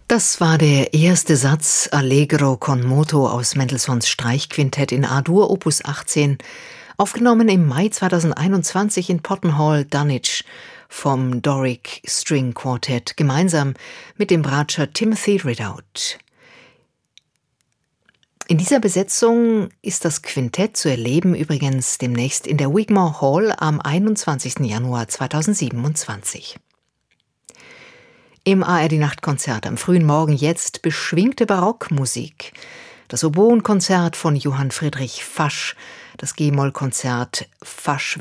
Das war der erste Satz Allegro con moto aus Mendelssohns Streichquintett in A-Dur, Opus 18, aufgenommen im Mai 2021 in Potton Hall, Dunwich, vom Doric String Quartet, gemeinsam mit dem Bratscher Timothy Ridout. In dieser Besetzung ist das Quintett zu erleben, übrigens demnächst in der Wigmore Hall am 21. Januar 2027. Im ARD-Nachtkonzert am frühen Morgen jetzt beschwingte Barockmusik. Das Oboenkonzert von Johann Friedrich Fasch, das G-Moll-Konzert Fasch